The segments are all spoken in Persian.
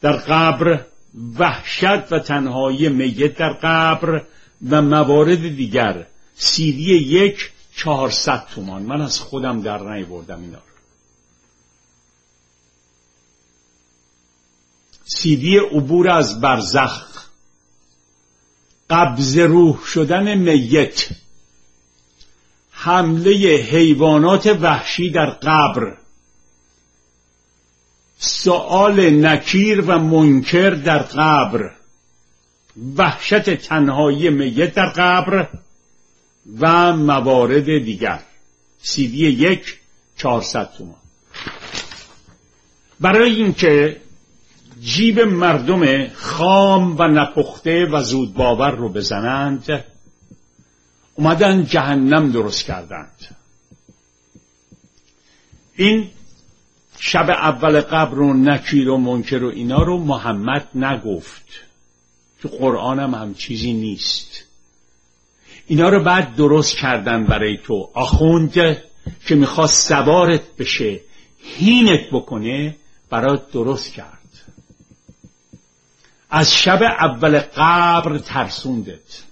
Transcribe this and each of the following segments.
در قبر، وحشت و تنهایی میت در قبر و موارد دیگر. CD 1 400 تومان. من از خودم در نیاوردم اینا رو. CD عبور از برزخ، قبض روح شدن میت، حمله حیوانات وحشی در قبر، سؤال نکیر و منکر در قبر، وحشت تنهایی میت در قبر و موارد دیگر. CD 1 400 تومان. برای اینکه جیب مردم خام و نپخته و زود باور رو بزنند، اومدن جهنم درست کردند. این شب اول قبر و نکیر و منکر و اینا رو محمد نگفت، تو قرآن هم چیزی نیست. اینا رو بعد درست کردن برای تو. آخوند که میخواست سوارت بشه، هینت بکنه، برات درست کرد. از شب اول قبر ترسوندت،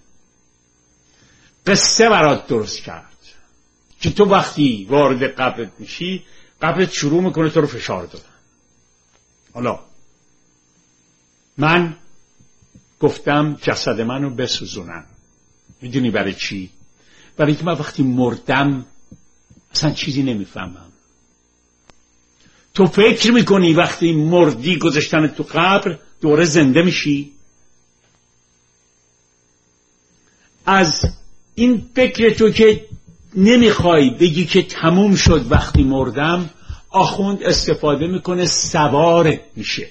قصه برات درست کرد که تو وقتی وارد قبرت میشی، قبرت شروع میکنه تو رو فشار دادن. حالا من گفتم جسد منو بسوزونن. میدونی برای چی؟ برای اینکه من وقتی مردم اصلا چیزی نمیفهمم. تو فکر میکنی وقتی مردی گذاشتن تو قبر دوره زنده میشی؟ از این فکر تو که نمیخوای بگی که تموم شد وقتی مردم، آخوند استفاده میکنه، سوارت میشه،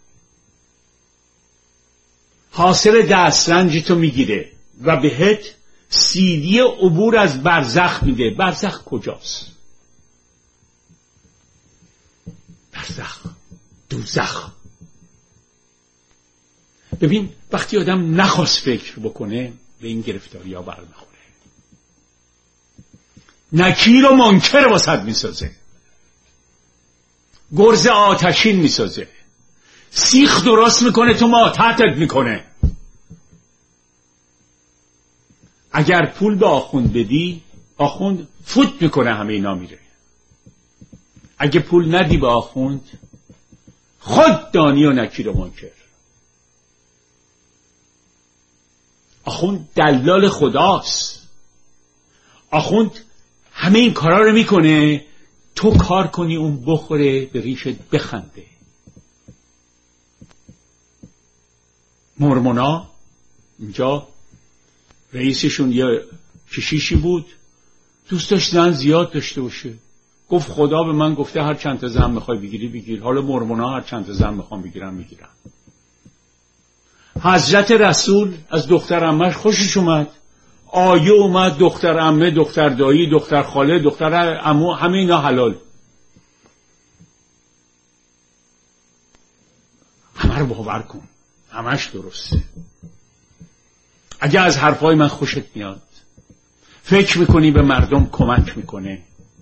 حاصل دسترنجی تو میگیره و بهت CD عبور از برزخ میده. برزخ کجاست؟ برزخ، دوزخ. ببین وقتی آدم نخواست فکر بکنه به این گرفتاری ها برمیخوره. نکیر و منکر واسط میسازه، گرز آتشین میسازه، سیخ درست میکنه، تو ماتحتت میکنه. اگر پول به آخوند بدی، آخوند فوت میکنه، همه اینا میره. اگه پول ندی به آخوند، خود دانی و نکیر و منکر. آخوند دلال خداست. آخوند همه این کارا رو میکنه تو کار کنی، اون بخوره به ریشت بخنده. مرمونا اینجا رئیسشون یه کشیشی بود، دوست داشت زن زیاد داشته باشه. گفت خدا به من گفته هر چند تا زن میخوای بگیری بگیر. حالا مرمونا هر چند تا زن میخوام بگیرم میگیرم. حضرت رسول از دختر عمه‌اش خوشش اومد. آیه اومد دختر عمه، دختر دایی، دختر خاله، دختر عمو، همه اینا حلال. همه رو باور کن، همش درسته. اگه از حرفای من خوشت میاد، فکر میکنی به مردم کمک میکنه،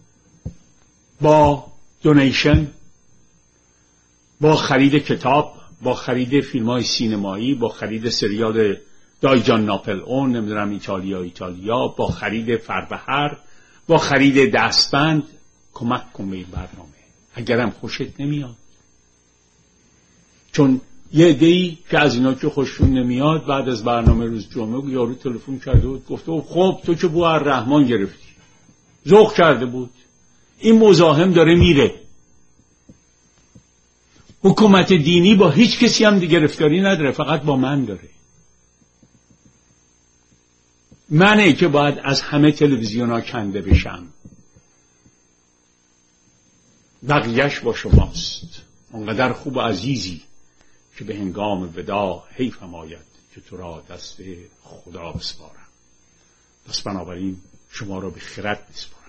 با دونیشن، با خرید کتاب، با خرید فیلم‌های سینمایی، با خرید سریال دایجان ناپل اون، نمیدونم ایتالیا، با خرید فربهر، با خرید دستبند، کمک کن به این برنامه. اگرم خوشت نمیاد، چون یه عده‌ای که از اینا که خوششون نمیاد بعد از برنامه روز جمعه یارو تلفن کرده بود گفته خب تو که بو الرحمن گرفتی، ذوق کرده بود، این مزاحم داره میره. حکومت دینی با هیچ کسی هم گرفتاری نداره، فقط با من داره. منه که باید از همه تلویزیون‌ها کنده بشم، بقیهش با شماست. اونقدر خوب و عزیزی که به هنگام ودا حیفم آید که تو را دست خدا بسپارم. پس بنابراین شما را به خرد بسپارم.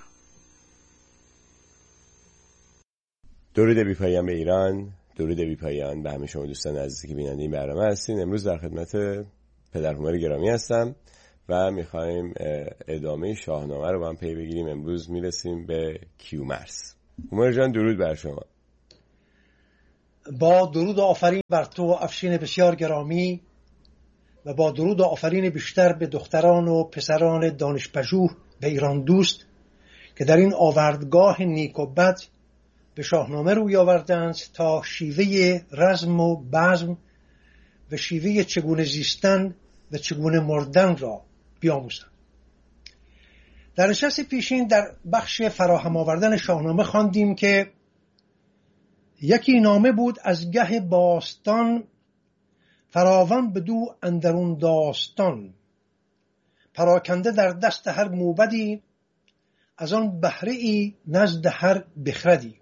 درود بی پایان به ایران، درود بی پایان به همه شما دوستان عزیزی که بیننده این برنامه هستین. امروز در خدمت پدر هومر گرامی هستم و میخوایم ادامه شاهنامه رو با هم پی بگیریم. امروز میرسیم به کیومرث. هومر جان درود بر شما. با درود و آفرین بر تو افشین بسیار گرامی و با درود و آفرین بیشتر به دختران و پسران دانشپژوه و ایران دوست که در این آوردگاه نیک و بد به شاهنامه روی آوردند تا شیوه رزم و بزم و شیوه چگونه زیستن و چگونه مردن را بیاموزند. در نشست پیشین در بخش فراهم آوردن شاهنامه خواندیم که یکی نامه بود از گه باستان، فراوان بدو اندرون داستان، پراکنده در دست هر موبدی، از آن بهره ای نزد هر بخردی.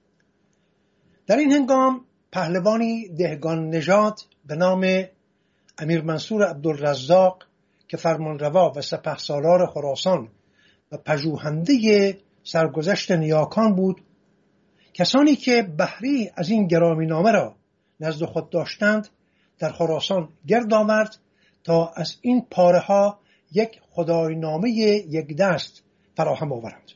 در این هنگام پهلوانی دهگان نژاد به نام امیر منصور عبدالرزاق که فرمانروا و سپهسالار خراسان و پژوهنده سرگذشت نیاکان بود، کسانی که بهره از این گرامی نامه را نزد خود داشتند در خراسان گرد آورد تا از این پاره ها یک خداینامه یک دست فراهم آورند.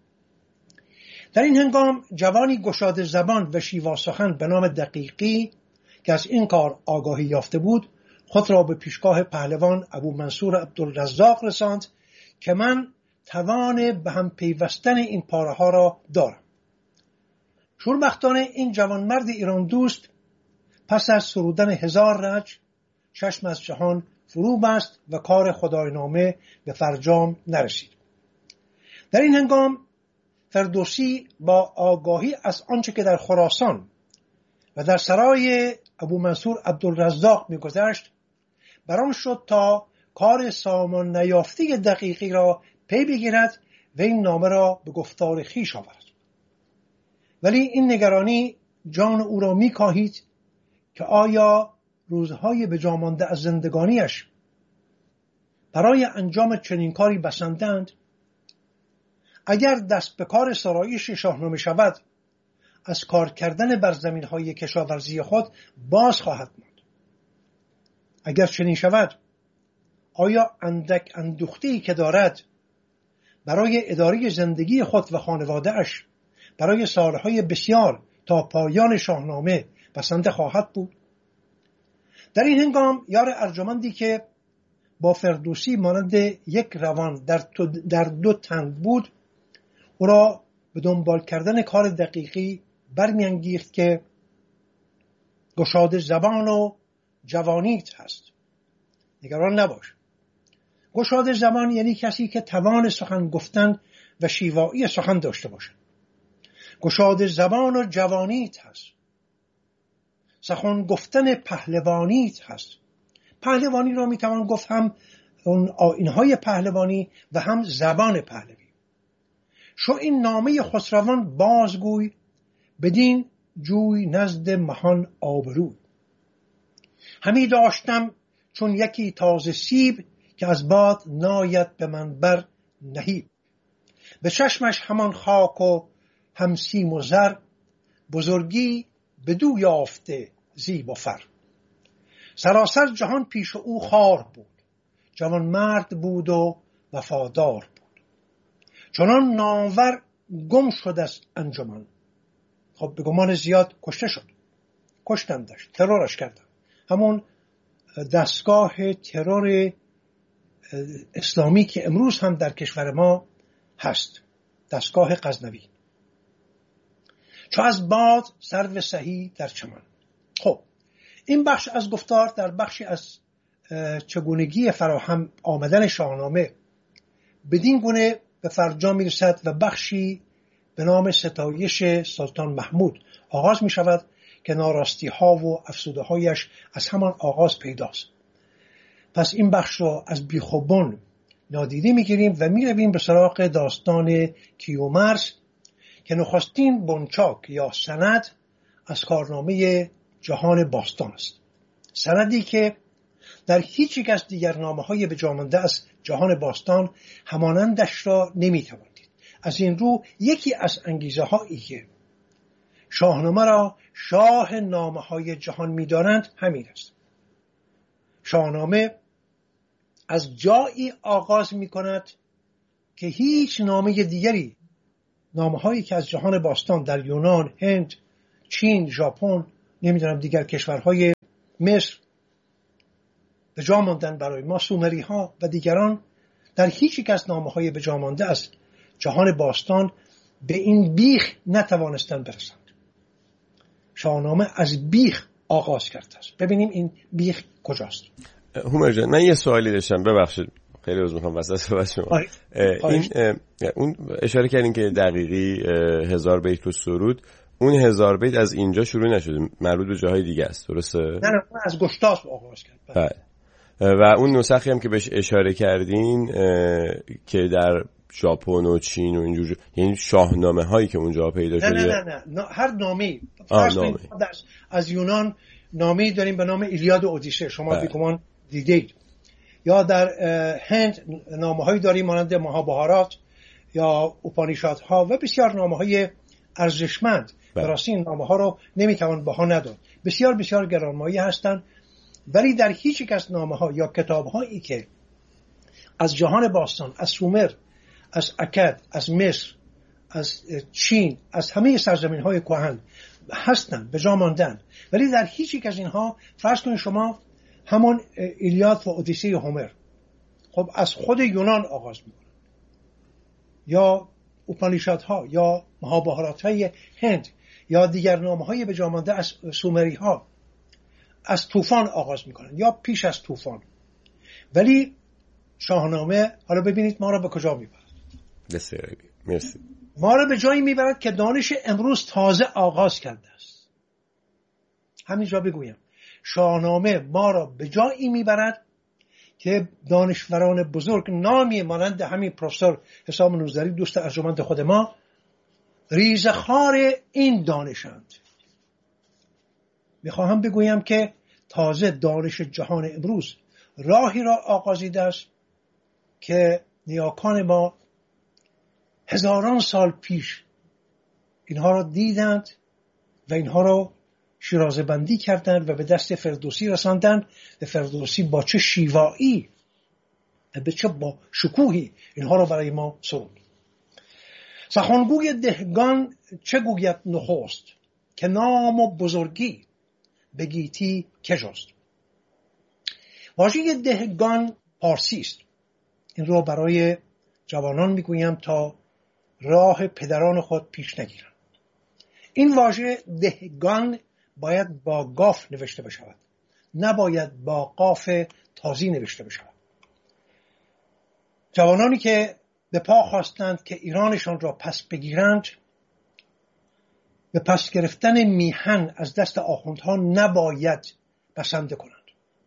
در این هنگام جوانی گشاده زبان و شیوا سخن به نام دقیقی که از این کار آگاهی یافته بود خود را به پیشگاه پهلوان ابو منصور عبدالرزاق رساند که من توان به هم پیوستن این پاره ها را دارم. شوربختانه این جوانمرد ایران دوست پس از سرودن 1000 رج چشم از جهان فرو بست و کار خداینامه به فرجام نرسید. در این هنگام فردوسی با آگاهی از آنچه که در خراسان و در سرای ابو منصور عبدالرزاق می‌گذشت بران شد تا کار سامان نیافته دقیقی را پی بگیرد و این نامه را به گفتار خویش آورد. ولی این نگرانی جان او را می‌کاهید که آیا روزهای به جا مانده از زندگانیش برای انجام چنین کاری بسندند؟ اگر دست به کار سرایش شاهنامه شود از کار کردن بر زمین‌های کشاورزی خود باز خواهد ماند. اگر چنین شود آیا اندک اندوخته‌ای که دارد برای اداره زندگی خود و خانواده‌اش برای سالهای بسیار تا پایان شاهنامه بسنده خواهد بود؟ در این هنگام یار ارجمندی که با فردوسی مانند یک روان در دو تن بود او را به دنبال کردن کار دقیقی برمی‌انگیخت که گشاده زبان و جوانیت هست. نگران نباش. گشاده زبان یعنی کسی که توان سخن گفتن و شیوایی سخن داشته باشد. گشاده زبان و جوانیت هست. سخن گفتن پهلوانیت هست. پهلوانی را میتوان گفت هم اون آیین‌های پهلوانی و هم زبان پهلوی. شو این نامه خسروان بازگوی بدین جوی نزد مهان آبروی. همی داشتم چون یکی تازه سیب که از باد ناید به من بر نهیب. به چشمش همان خاک و هم سیم و زر بزرگی بدو یافته زیب و فر. سراسر جهان پیش او خار بود جوان مرد بود و وفادار بود. چنان نامور گم شد از انجمن. خب به گمان زیاد کشته شد. کشتندش، ترورش کردن. همون دستگاه ترور اسلامی که امروز هم در کشور ما هست، دستگاه غزنوی. چو از باد سرو سهی در چمن. خب این بخش از گفتار در بخشی از چگونگی فراهم آمدن شاهنامه بدین گونه به فرجام میرسد و بخشی به نام ستایش سلطان محمود آغاز می شود که ناراستی ها و افسوده هایش از همان آغاز پیداست. پس این بخش را از بیخوبون نادیده می گیریم و می رویم به سراغ داستان کیومرث که نخستین بنچاک یا سند از کارنامه جهان باستان است. سندی که در هیچ یک از دیگر نامه‌های به جا مانده از جهان باستان همانندش را نمی‌توان دید. از این رو یکی از انگیزه‌هایی که شاهنامه را شاه نامه‌های جهان می‌دانند همین است. شاهنامه از جایی آغاز می‌کند که هیچ نامه دیگری، نامه‌هایی که از جهان باستان در یونان، هند، چین، ژاپن، نمیدونم دیگر کشورهای مصر به جا ماندن برای ما، سومری ها و دیگران در هیچ یک از نامه‌های به جا مانده از جهان باستان به این بیخ نتوانستن برسند. شاهنامه از بیخ آغاز کرده است. ببینیم این بیخ کجاست. هومر جان، من یه سوالی داشتم، ببخشید خیلی عذر میخوام وسط صحبت شما. اون اشاره کردین که دقیقی 1000 بیت رو سرود، اون 1000 بیت از اینجا شروع نشده، مربوط به جاهای دیگه است، درسته؟ نه اون از گشتاسپ آغاز کرد. بله. و اون نسخی هم که بهش اشاره کردین که در ژاپن و چین و اینجور، یعنی شاهنامه هایی که اونجا پیدا شده. نه هر نامی از یونان نامی داریم به نام ایلیاد و اودیسه، شما بیگمان دیدید. یا در هند نامه هایی داریم مانند مهابهارات یا اوپانیشادها و بسیار نامه های ارزشمند. براستی این نامه ها رو نمیتوان بها نداد، بسیار بسیار گرانمایه هستند. ولی در هیچ یک از نامه ها یا کتاب هایی که از جهان باستان، از سومر، از اکد، از مصر، از چین، از همه سرزمین های کهن هستند به جا ماندن، ولی در هیچ یک از اینها فرض کنید شما همون ایلیاد و اودیسه هومر خب از خود یونان آغاز میکنن، یا اوپانیشادها یا مهابهارات های هند یا دیگر نامه های به جا مانده از سومری ها از طوفان آغاز میکنن یا پیش از طوفان. ولی شاهنامه حالا ببینید ما را به کجا میبرد. مرسی. ما را به جایی میبرد که دانش امروز تازه آغاز کرده است. همینجا بگویم شاهنامه ما را به جایی میبرد که دانشوران بزرگ نامی مانند همین پروفسور حسام نوذری دوست ارجمند خود ما ریزخوار این دانشند. میخواهم بگویم که تازه دانش جهان امروز راهی را آغازیده است که نیاکان ما هزاران سال پیش اینها را دیدند و اینها را شیرازه بندی کردند و به دست فردوسی رساندند. و فردوسی با چه شیوایی و به چه با شکوهی اینها را برای ما سرود. سخنگوی دهگان چه گوید نخست، که نام و بزرگی به گیتی کجاست. واژه دهگان پارسی است. این رو برای جوانان میگویم تا راه پدران خود پیش نگیرند. این واژه دهگان باید با گاف نوشته بشود، نباید با قاف تازی نوشته بشود. جوانانی که به پا خواستند که ایرانشان را پس بگیرند، به پس گرفتن میهن از دست آخوندها نباید بسنده کنند.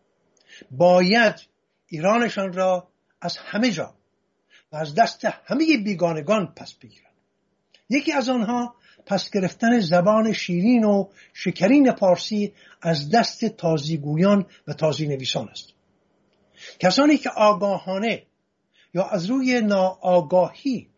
باید ایرانشان را از همه جا و از دست همه بیگانگان پس بگیرند. یکی از آنها پس گرفتن زبان شیرین و شکرین پارسی از دست تازیگویان و تازی نویسان است. کسانی که آگاهانه یا از روی ناآگاهی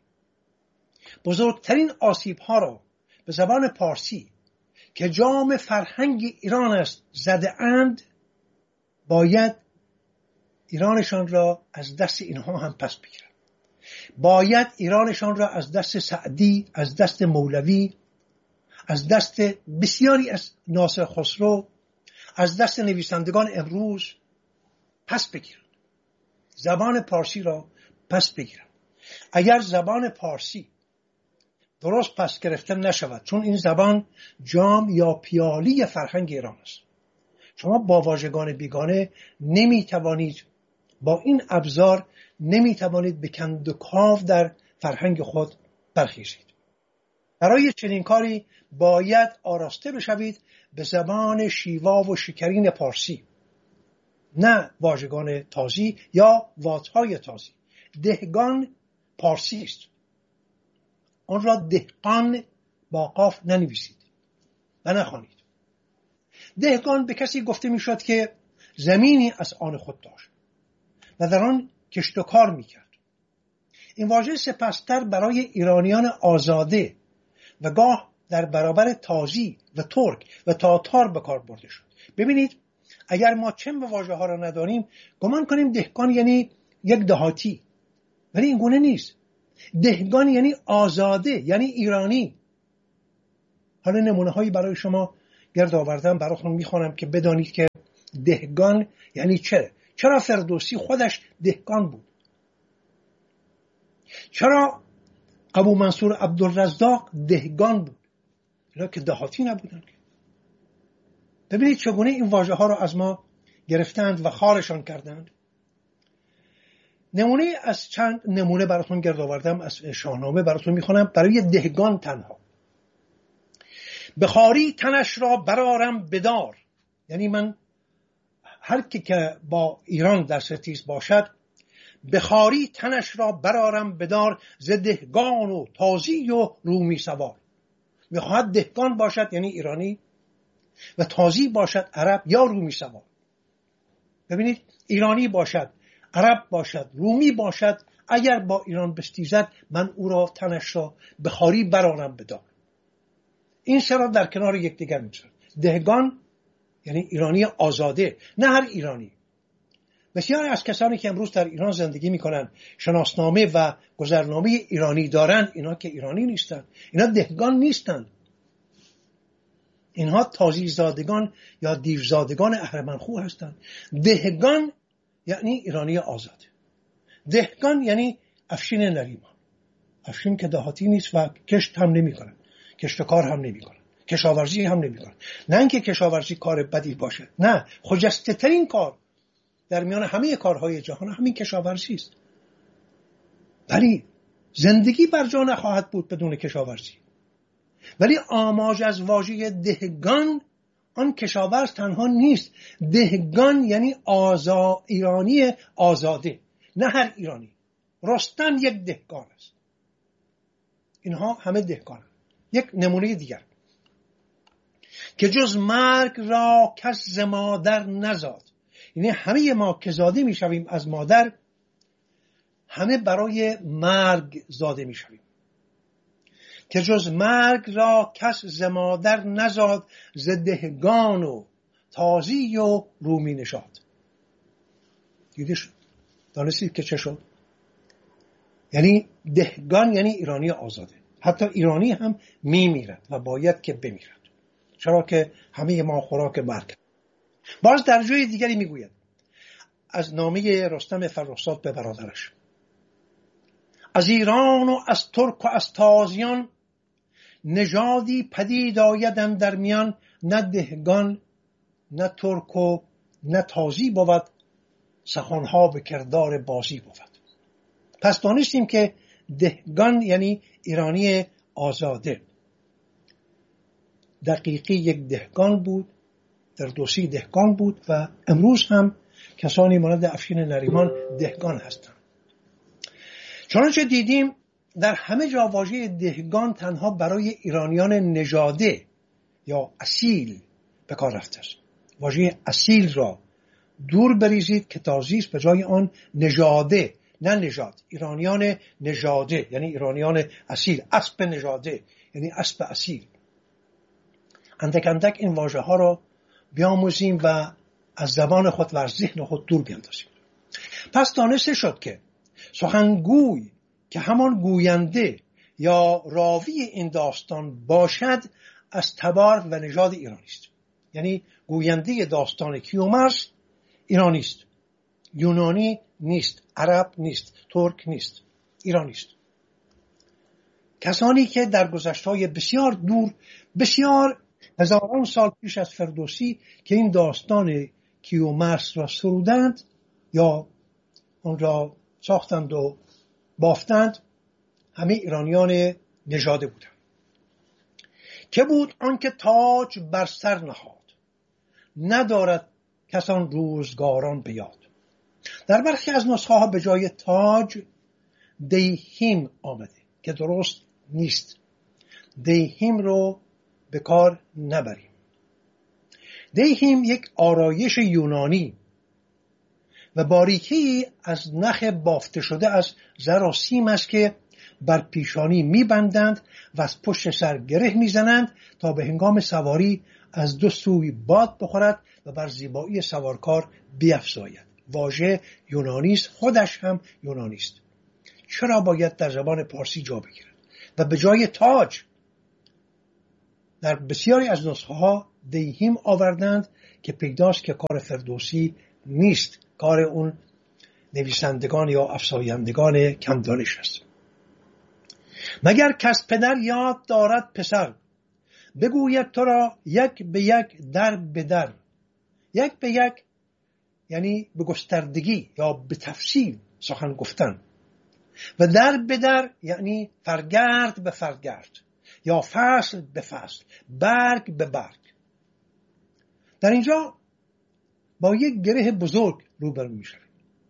بزرگترین آسیب‌ها را به زبان پارسی که جام فرهنگ ایران است زده اند، باید ایرانشان را از دست اینها هم پس بگیرند. باید ایرانشان را از دست سعدی، از دست مولوی، از دست بسیاری از ناصر خسرو، از دست نویسندگان امروز پس بگیرند. زبان پارسی را پس بگیرند. اگر زبان پارسی درست پس گرفته نشود، چون این زبان جام یا پیالی فرهنگ ایران است، شما با واژگان بیگانه نمیتوانید، با این ابزار نمیتوانید به کند و کاو در فرهنگ خود برخیزید. برای چنین کاری باید آراسته بشوید به زبان شیوا و شکرین پارسی، نه واژگان تازی یا واژهای تازی. دهگان پارسی است، آن را دهقان با قاف ننویسید و نخوانید. دهقان به کسی گفته میشد که زمینی از آن خود داشت و در آن کشت و کار میکرد. این واژه سپستر برای ایرانیان آزاده و گاه در برابر تازی و ترک و تاتار به کار برده شد. ببینید اگر ما چند واژه ها را ندانیم گمان کنیم دهقان یعنی یک دهاتی، ولی این گونه نیست. دهقان یعنی آزاده، یعنی ایرانی. حالا نمونه هایی برای شما گرد آوردم براتون میخوانم که بدانید که دهگان یعنی چه. چرا فردوسی خودش دهگان بود؟ چرا ابو منصور عبدالرزاق دهگان بود؟ اینا که دهاتی نبودن. ببینید چگونه این واژه ها رو از ما گرفتند و خارشان کردند. نمونه از چند نمونه براتون گرد آوردم، از شاهنامه براتون میخوانم. برای دهگان تنها: بخاری تنش را برارم بدار، یعنی من هر که با ایران در ستیز باشد، بخاری تنش را برارم بدار، ز دهگان و تازی و رومی سوار. میخواهد دهگان باشد یعنی ایرانی و تازی باشد عرب یا رومی سوار. ببینید، ایرانی باشد، عرب باشد، رومی باشد، اگر با ایران بستیزد من او را تنش را بخاری برارم بدار. این سه را در کنار یکدیگر می‌گذارد. دهگان یعنی ایرانی آزاده، نه هر ایرانی. بسیاری از کسانی که امروز در ایران زندگی میکنن، شناسنامه و گذرنامه ایرانی دارند، اینا که ایرانی نیستند، اینا دهگان نیستند. اینها تازی زادگان یا دیوزادگان اهرمنخو هستند. دهگان یعنی ایرانی آزاده. دهگان یعنی افشین نریمان. افشین که دهاتی نیست و کشت هم نمی کنن، کشت کار هم نمی کنن، کشاورزی هم نمی کنن. نه اینکه کشاورزی کار بدی باشه، نه، خجسته ترین کار در میان همه کارهای جهان همین کشاورزی است. ولی زندگی بر جا نخواهد بود بدون کشاورزی. ولی آماج از واژه دهگان، آن کشاورز تنها نیست. دهگان یعنی ایرانی آزاده، نه هر ایرانی. رستم یک دهگان است. اینها همه دهگان. یک نمونه دیگر که جز مرگ را کس ز مادر نزاد، یعنی همه ما که زاده میشویم از مادر، همه برای مرگ زاده میشویم. که جز مرگ را کس ز مادر نزاد، ز دهگان و تازی و رومی نشاد. دیده شد؟ دانستید که چه شد؟ یعنی دهگان یعنی ایرانی آزاده. حتی ایرانی هم میمیرد و باید که بمیرد، چرا که همه ما خوراک مرگ. باز در جای دیگری میگوید از نامه رستم فرخزاد به برادرش: از ایران و از ترک و از تازیان، نژادی پدید آید اندر میان، نه دهگان نه ترک و نه تازی بود، سخنها به کردار بازی بود. پس دانستیم که دهگان یعنی ایرانی آزاده. دقیقی یک دهگان بود، فردوسی دهگان بود و امروز هم کسانی مانند افشین نریمان دهگان هستند. چنانچه دیدیم در همه جا واژه دهگان تنها برای ایرانیان نژاده یا اصیل به کار رفته است. واژه اصیل را دور بریزید که تازی است، به جای آن نژاده، نه نژاد. ایرانیان نژاده یعنی ایرانیان اصیل. اسب نژاده یعنی اسب اصیل. اندک اندک این واژه ها را بیاموزیم و از زبان خود و از ذهن خود دور بیاندازیم. پس دانسته شد که سخنگوی که همان گوینده یا راوی این داستان باشد، از تبار و نژاد ایرانی است. یعنی گوینده داستان کیومرث ایرانی است، یونانی نیست، عرب نیست، ترک نیست، ایرانی است. کسانی که در گذشته‌های بسیار دور، بسیار هزاران سال پیش از فردوسی که این داستان کیومرث را سرودند یا اون را ساختند و بافتند، همه ایرانیان نژاده بودند. که بود آنکه تاج بر سر نهاد، ندارد کسان روزگاران بیاد. در برخی از نسخه ها به جای تاج دیهیم آمده که درست نیست. دیهیم رو به کار نبریم. دیهیم یک آرایش یونانی و باریکی از نخ بافته شده از زر و سیم است که بر پیشانی میبندند و از پشت سر گره میزنند تا به هنگام سواری از دو سوی باد بخورد و بر زیبایی سوارکار بیفزاید. واژه یونانی است، خودش هم یونانی است. چرا باید در زبان پارسی جا بگیرد؟ و به جای تاج در بسیاری از نسخه ها دیهیم آوردند که پیداست که کار فردوسی نیست، کار اون نویسندگان یا افزایندگان کم دانش است. مگر کس پدر یاد دارد پسر، بگوید تو را یک به یک در به در. یک به یک یعنی به گستردگی یا به تفصیل سخن گفتن، و در به در یعنی فرگرد به فرگرد یا فصل به فصل، برگ به برگ. در اینجا با یک گره بزرگ روبرو میشویم.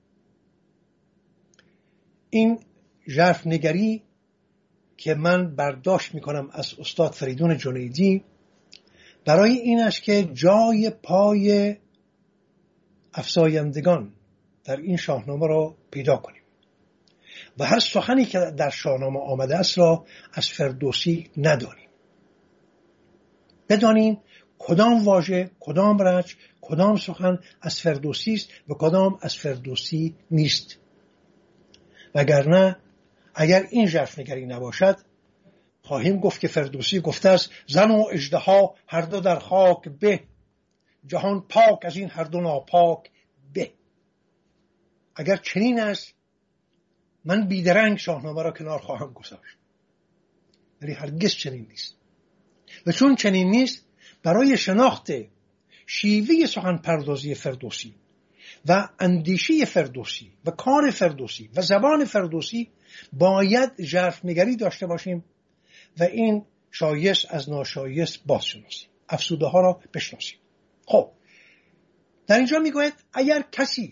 این ژرفنگری که من برداشت میکنم از استاد فریدون جنیدی برای این است که جای پای افزایندگان در این شاهنامه را پیدا کنیم و هر سخنی که در شاهنامه آمده است را از فردوسی ندانیم. بدانیم کدام واژه، کدام رچ، کدام سخن از فردوسی است و کدام از فردوسی نیست. وگرنه اگر این ژرفنگری نباشد خواهیم گفت که فردوسی گفته است زن و اژدها هر دو در خاک به، جهان پاک از این هر دو ناپاک به. اگر چنین است من بیدرنگ شاهنامه را کنار خواهم گذاشت، ولی هرگز چنین نیست. و چون چنین نیست، برای شناخت شیوه سخن پردازی فردوسی و اندیشه فردوسی و کار فردوسی و زبان فردوسی باید ژرفنگری داشته باشیم و این شایست از ناشایست بازشناسیم، افسوده ها را بشناسیم. خب در اینجا میگوید اگر کسی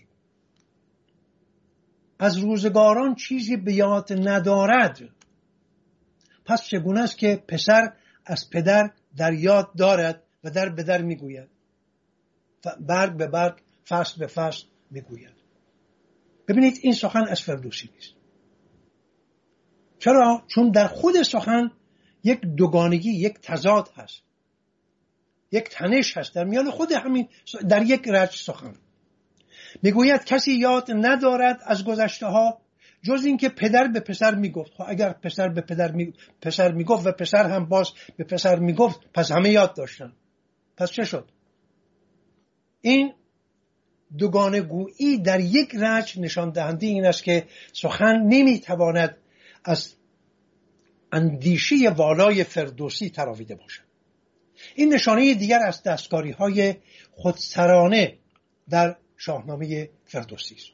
از روزگاران چیزی به یاد ندارد، پس چگونه است که پسر از پدر در یاد دارد و در به در میگوید، برگ به برگ، فصل به فصل میگوید. ببینید این سخن از فردوسی نیست. چرا؟ چون در خود سخن یک دوگانگی، یک تضاد هست، یک تنش هست در میان خود همین در یک رچ سخن. میگوید کسی یاد ندارد از گذشته ها جز این که پدر به پسر میگفت. خب اگر پسر به پسر میگفت و پسر هم باز به پسر میگفت، پس همه یاد داشتن، پس چه شد؟ این دوگانه گویی در یک رچ نشان دهنده این است که سخن نمیتواند از اندیشه والای فردوسی تراویده باشد. این نشانه دیگر از دستکاری های خودسرانه در شاهنامه فردوسی است.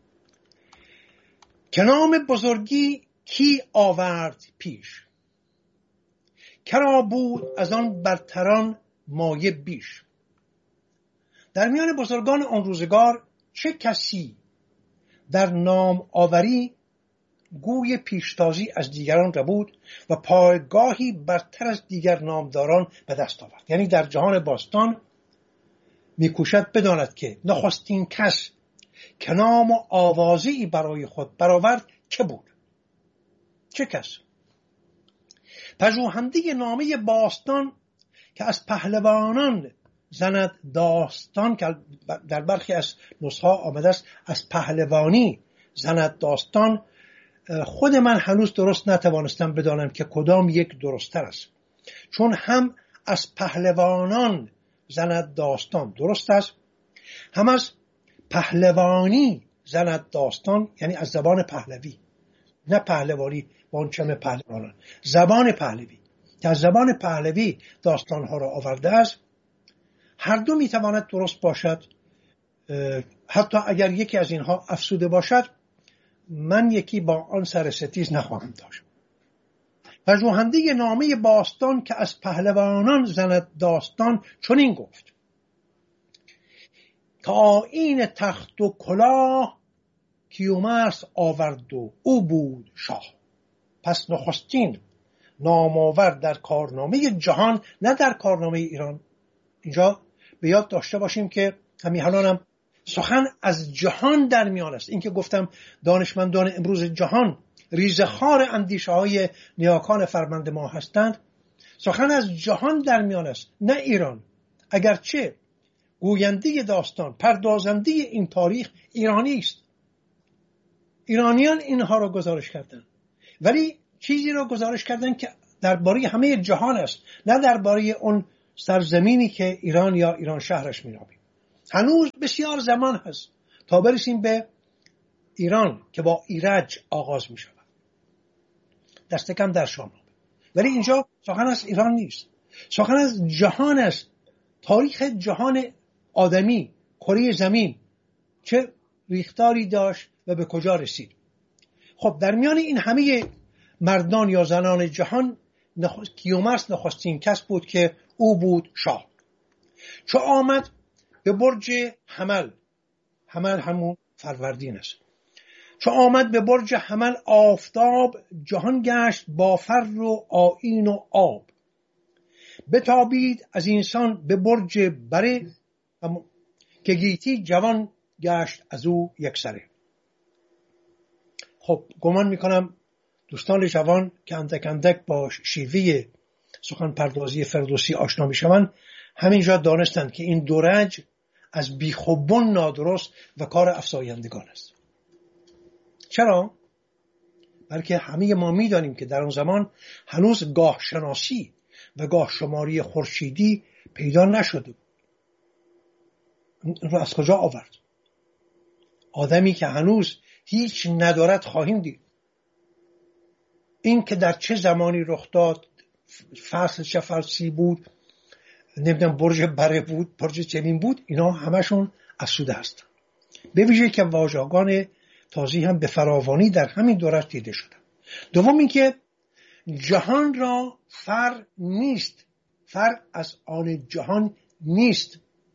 که نام بزرگی کی آورد پیش، کرا بود از آن برتران مایه بیش. در میان بزرگان آن روزگار چه کسی در نام آوری گوی پیشتازی از دیگران ربود و پایگاهی برتر از دیگر نامداران به دست آورد. یعنی در جهان باستان میکوشد بداند که نخستین کس که نام و آوازی برای خود برآورد که بود، چه کس؟ پژوهنده نامه باستان که از پهلوانان زند داستان، که در برخی از نسخه آمده است از پهلوانی زند داستان. خود من هنوز درست نتوانستم بدانم که کدام یک درست‌تر است، چون هم از پهلوانان زند داستان درست است، هم از پهلوانی زند داستان، یعنی از زبان پهلوی، نه پهلوانی وانچم پهلوانان، زبان پهلوی که از زبان پهلوی داستانها را آورده است. هر دو میتواند درست باشد، حتی اگر یکی از اینها افسوده باشد من یکی با آن سر ستیز نخواهم داشت. پژوهنده نامه باستان که از پهلوانان زند داستان چنین گفت که آیین تخت و کلاه کیومرث آورد و او بود شاه. پس نخستین نامآور در کارنامه جهان، نه در کارنامه ایران. اینجا به یاد داشته باشیم که همین الانم سخن از جهان در میان است. این که گفتم دانشمندان امروز جهان ریزخوار اندیشه های نیاکان فرمند ما هستند، سخن از جهان در میان است، نه ایران. اگرچه گوینده داستان، پردازنده این تاریخ ایرانی است، ایرانیان اینها را گزارش کردند، ولی چیزی را گزارش کردند که درباره همه جهان است، نه درباره اون سرزمینی که ایران یا ایران شهرش می‌نامیم. هنوز بسیار زمان هست تا برسیم به ایران که با ایرج آغاز می‌شود، دست کم در شاهنامه. ولی اینجا سخن از ایران نیست، سخن از جهان است. تاریخ جهان آدمی، کره زمین چه ریختاری داشت و به کجا رسید. خب در میان این همه مردان یا زنان جهان کیومرث نخستین کس بود که او بود شاه. چو آمد به برج حمل، حمل همون فروردین است، چو آمد به برج حمل آفتاب، جهان گشت با فر و آیین و آب. بتابید از اینسان به برج بره، که گیتی جوان گشت از او یکسره. خب گمان میکنم دوستان جوان که اندک اندک با شیوه سخن پردازی فردوسی آشنا میشوند همینجا دانستند که این دورج از بیخوبون نادرست و کار افزایندگان است. چرا؟ بلکه همه ما میدانیم که در اون زمان هنوز گاه شناسی و گاه شماری خورشیدی پیدا نشده. رو از کجا آورد؟ آدمی که هنوز هیچ ندارد خواهیم دید. این که در چه زمانی رخ داد، فصل چه فصلی بود، نمیدونم برج بره بود، برج چنین بود، اینا همشون افسوده هستند. به ویژه که واژگان تازی هم به فراوانی در همین دورش دیده شدن. دوم این که جهان را فر نیست، فر از آن جهان نیست،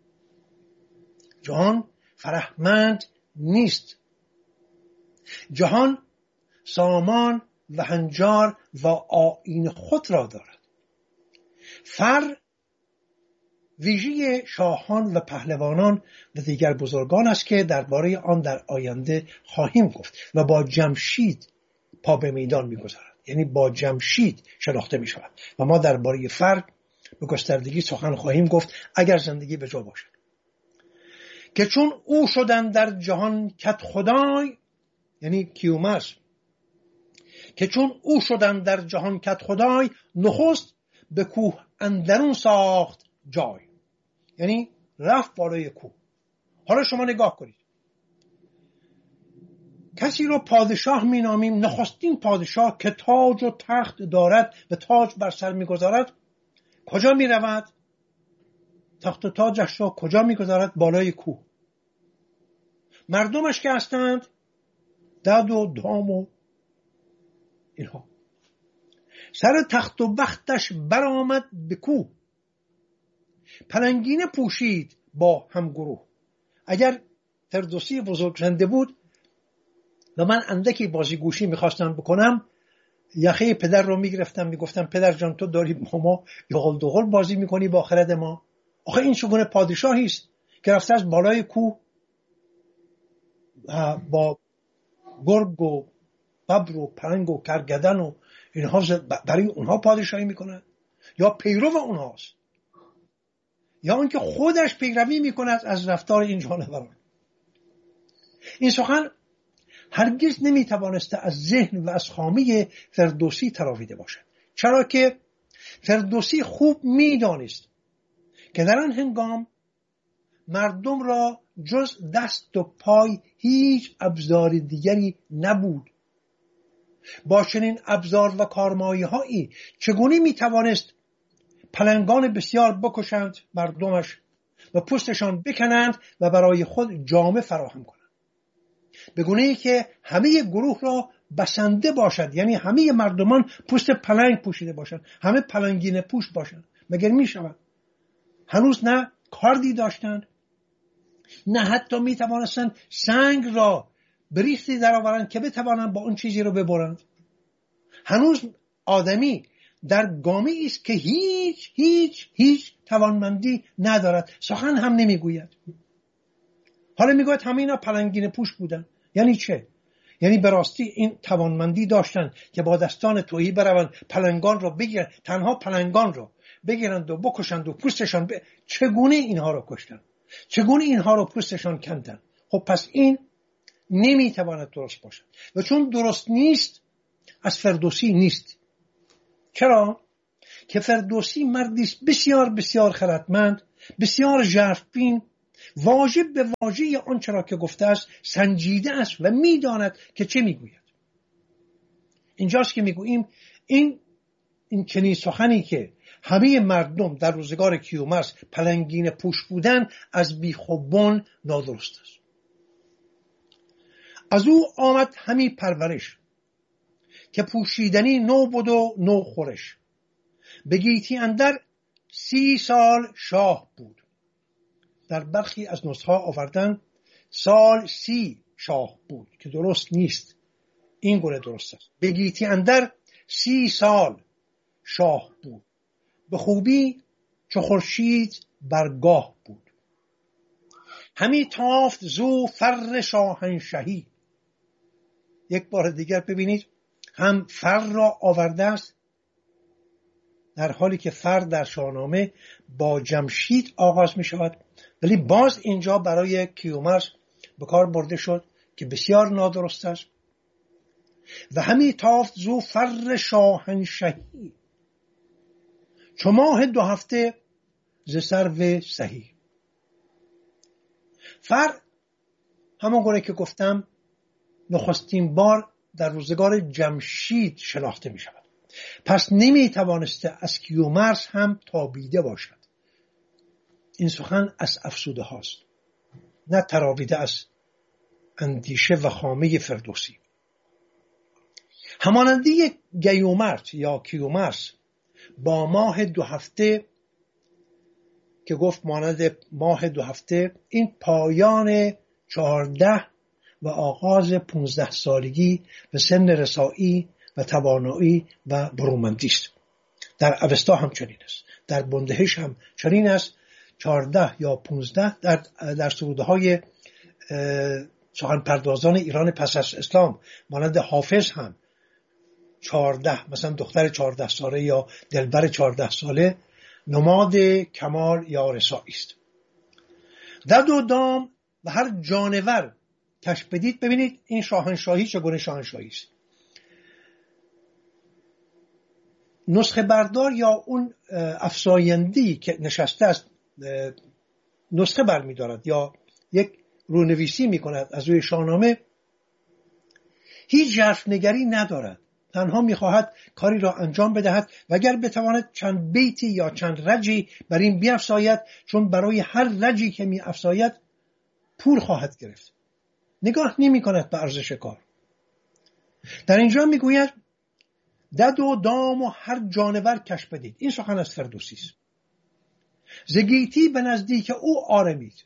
جهان فرهمند نیست، جهان سامان و هنجار و آیین خود را دارد. فر ویژه شاهان و پهلوانان و دیگر بزرگان است که درباره آن در آینده خواهیم گفت و با جمشید پا به میدان میگذارد، یعنی با جمشید شناخته می شود و ما درباره فر به گستردگی سخن خواهیم گفت اگر زندگی به جا باشد. که چون او شدن در جهان کت خدای، یعنی کیومرث، که چون او شدن در جهان کت خدای، نخست به کوه اندرون ساخت جای، یعنی رفت بالای کوه. حالا شما نگاه کنید، کسی رو پادشاه می نامیم، نخستین پادشاه که تاج و تخت دارد و تاج بر سر می گذارد، کجا می رود؟ تخت و تاجش را کجا می گذارد؟ بالای کوه. مردمش که هستند دد و دام و اینها. سر تخت و بختش برآمد به کوه، پلنگینه پوشید با همگروه. اگر فردوسی بزرگ زنده بود و من اندکی بازیگوشی میخواستم بکنم، یخه پدر رو میگرفتم میگفتم پدر جان تو داری با ما یغل دوغل بازی میکنی با خرد ما. آخه این چگونه پادشاهی است که رفته از بالای کوه با گرگ و ببر و پلنگ و کرگدن و اینها برای اونها پادشاهی میکنه، یا پیرو اونهاست، یا اون که خودش پیروی میکند از رفتار این جانوران. این سخن هرگز نمیتوانسته از ذهن و از خامه فردوسی تراویده باشد، چرا که فردوسی خوب میدانست که در آن هنگام مردم را جز دست و پای هیچ ابزار دیگری نبود. با چنین ابزار و کارمایه‌هایی چگونه میتوانست پلنگان بسیار بکشند مردمش و پوستشان بکنند و برای خود جامه فراهم کنند، به گونه‌ای که همه گروه را بسنده باشد، یعنی همه مردمان پوست پلنگ پوشیده باشند، همه پلنگینه پوش باشند. مگر می شود؟ هنوز نه کاردی داشتند، نه حتی می توانستند سنگ را بریختی در آورند که بتوانند با اون چیزی رو ببرند. هنوز آدمی در گامی است که هیچ توانمندی ندارد، سخن هم نمیگوید. حالا میگوید همه اینا پلنگین پوش بودن. یعنی چه؟ یعنی به راستی این توانمندی داشتن که با دستان تهی بروند پلنگان را بگیرند، تنها پلنگان را بگیرند و بکشند و پوستشان چگونه اینها را کشتند؟ چگونه اینها را پوستشان کندند؟ خب پس این نمیتواند درست باشد و چون درست نیست از فردوسی نیست. چرا؟ که فردوسی مردی است بسیار بسیار خردمند، بسیار ژرفبین، واژه به واژه آنچه را که گفته است سنجیده است و میداند که چه میگوید. اینجاست که میگوییم این چنین سخنی که همه مردم در روزگار کیومرث پلنگین پوش بودن از بیخوبان نادرست است. از او آمد همی پرورش، که پوشیدنی نو بود و نو خورش. به گیتی اندر 30 سال شاه بود. در برخی از نسخه آوردن سال 30 شاه بود که درست نیست، این گونه درست است. به گیتی اندر 30 سال شاه بود، به خوبی چو خورشید برگاه بود. همی تافت زو فر شاهنشهی. یک بار دیگر ببینید، هم فر را آورده است، در حالی که فر در شاهنامه با جمشید آغاز می شود، ولی باز اینجا برای کیومرث به کار برده شد که بسیار نادرست است. و همی تافت زو فر شاهنشهی، چو ماه 2 هفته ز سرو سهی. فر همون گونه که گفتم نخستین بار در روزگار جمشید شناخته می شود. پس نمی توانسته از کیومرث هم تابیده باشد. این سخن از افسوده هاست، نه تراویده از اندیشه و خامه فردوسی. همانندی گیومرث یا کیومرث با ماه 2 هفته که گفت مانند ماه 2 هفته، این پایان 14 و آغاز 15 سالگی به سن رسایی و توانایی و برومندی است. در اوستا هم چنین است، در بندهش هم چنین است. 14 یا 15 در سرودهای سخن پردازان ایران پس از اسلام مانند حافظ هم 14، مثلا دختر 14 ساله یا دلبر 14 ساله نماد کمال یا رسایی است. دد و دام و هر جانور کش بدید. ببینید این شاهنشاهی چگونه شاهنشاهی است. نسخه بردار یا اون افزاینده‌ای که نشسته است نسخه برمی‌دارد یا یک رونویسی می‌کند از روی شاهنامه، هیچ حرفنگری ندارد، تنها می‌خواهد کاری را انجام بدهد و اگر بتواند چند بیتی یا چند رجی بر این بیفزاید، چون برای هر رجی که می‌افزاید پول خواهد گرفت، نگاه نمی‌کند به ارزش کار. در اینجا می‌گوید دد و دام و هر جانور کش بدید. این سخن از فردوسی است. ز گیتی به نزدیک او آرمید.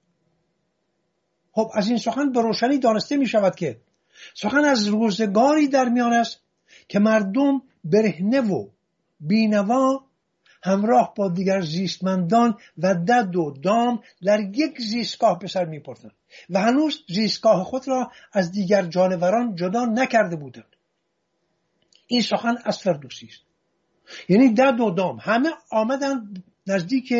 خب از این سخن به روشنی دانسته می شود که سخن از روزگاری در میان است که مردم برهنه و بینوا همراه با دیگر زیستمندان و دد و دام در یک زیستگاه به سر می بردند و هنوز زیستگاه خود را از دیگر جانوران جدا نکرده بودند. این سخن از فردوسی است. یعنی دد و دام همه آمدن نزدیک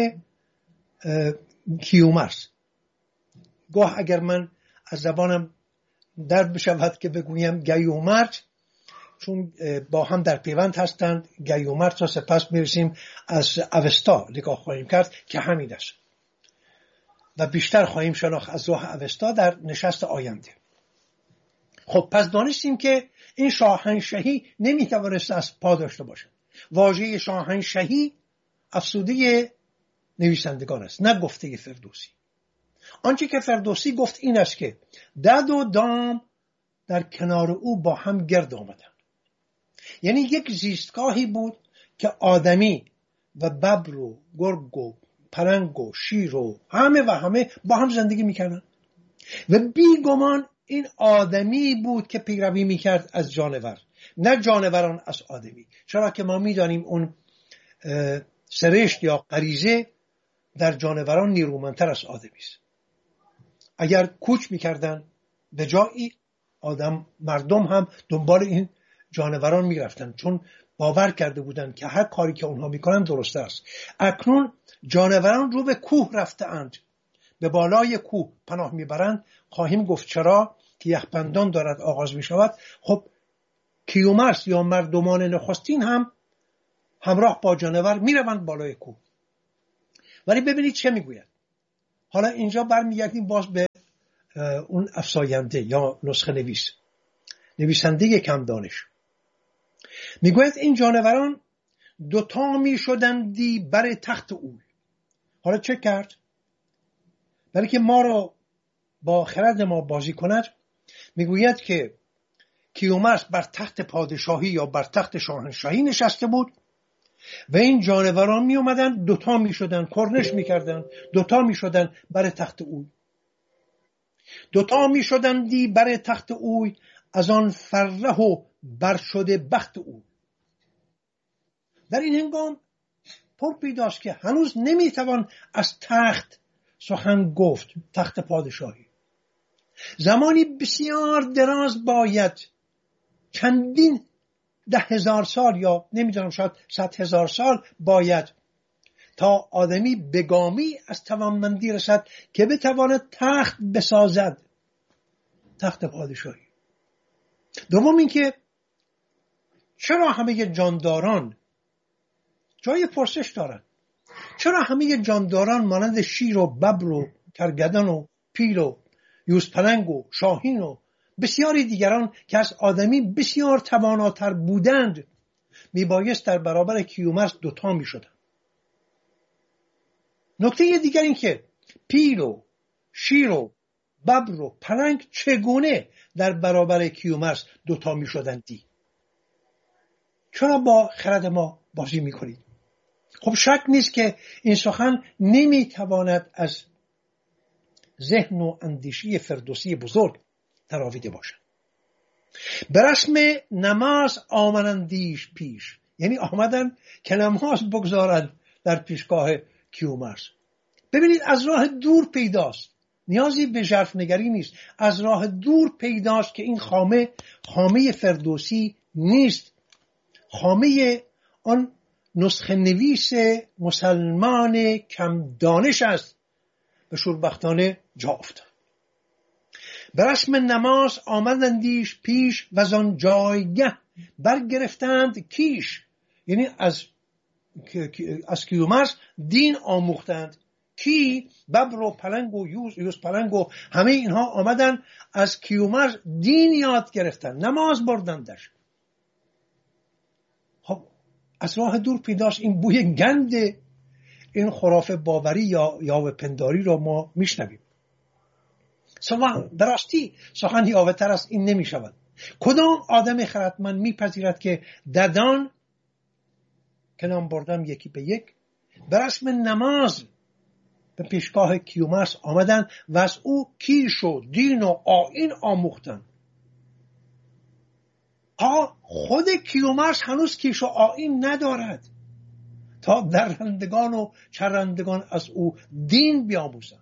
کیومرث. گاه اگر من از زبانم درد بشود که بگویم گیومرث، چون با هم در پیوند هستند، گیومرث را سپس میرسیم از اوستا نگاه خواهیم کرد که همین است و بیشتر خواهیم شناخت از راه اوستا در نشست آینده. خب پس دانستیم که این شاهنشهی نمیتوانست از پا داشته باشد. واژه شاهنشهی افسوده نویسندگان است، نه گفته فردوسی. آنچه که فردوسی گفت این است که دد و دام در کنار او با هم گرد آمدند. یعنی یک زیستگاهی بود که آدمی و ببر و گرگ و پلنگ و شیر و همه با هم زندگی میکردند و بیگمان این آدمی بود که پیروی میکرد از جانور، نه جانوران از آدمی. چرا که ما میدانیم اون سرشت یا غریزه در جانوران نیرومندتر از آدمی است. اگر کوچ میکردن به جایی، مردم هم دنبال این جانوران میرفتن، چون باور کرده بودند که هر کاری که اونها میکنن درسته است. اکنون جانوران رو به کوه رفته اند، به بالای کوه پناه میبرند. خواهیم گفت چرا که یخبندان دارد آغاز میشود. خب کیومرث یا مردمان نخستین هم همراه با جانور میروند بالای کوه. ولی ببینید چه میگوید. حالا اینجا برمیگردیم باز به اون افزاینده یا نسخه نویسنده کم دانش. میگوید این جانوران دوتا میشدندی بر تخت اوی. حالا چه کرد؟ برای که ما رو با خرد ما بازی کند، میگوید که کیومرث بر تخت پادشاهی یا بر تخت شاهنشاهی نشسته بود و این جانوران می اومدن دوتا می شدن، کرنش می کردن، دوتا می شدن بر تخت اوی. دوتا می شدن دی بر تخت اوی، از آن فره و بر شده بخت اوی. در این هنگام پر پیداست که هنوز نمی توان از تخت سخن گفت، تخت پادشاهی. زمانی بسیار دراز باید، چندین 10,000 سال یا نمیدونم شاید 100,000 سال باید تا آدمی بگامی از توانمندی رسد که بتواند تخت بسازد، تخت پادشاهی. دوم اینکه چرا همه جانداران جای پرسش دارند؟ چرا همه جانداران مانند شیر و ببر و کرگدن و پیل و یوزپلنگ و شاهین و بسیاری دیگران که از آدمی بسیار تواناتر بودند میبایست در برابر کیومرث دوتا میشدند؟ نکته دیگر این که پیل و شیر و ببر و پلنگ چگونه در برابر کیومرث دوتا میشدندی؟ چرا با خرد ما بازی میکنید؟ خب شک نیست که این سخن نمیتواند از ذهن و اندیشه فردوسی بزرگ تراویده باشد. به رسم نماز آمدندیش پیش، یعنی آمدن که نماز بگذارند در پیشگاه کیومرث. ببینید از راه دور پیداست، نیازی به ژرف نگری نیست، از راه دور پیداست که این خامه فردوسی نیست، خامه آن نسخه نویس مسلمان کم دانش است به شوربختانه جا افتاد. به رسم نماز آمدندیش پیش و زان جایگه برگرفتند کیش، یعنی از کیومرث دین آموختند. کی؟ ببر و پلنگ و یوز پلنگ و همه اینها آمدن از کیومرث دین یاد گرفتن، نماز بردندش. خب از راه دور پیداست این بوی گند این خرافه باوری یا یاوه پنداری رو ما میشنویم. براستی سخن یاوه تر از این نمی شود. کدام آدم خردمند میپذیرد که ددان که نام بردم یکی به یک به رسم نماز به پیشگاه کیومرث آمدن و از او کیش و دین و آیین آموختن؟ خود کیومرث هنوز کیش و آیین ندارد تا درندگان و چرندگان از او دین بیاموزند.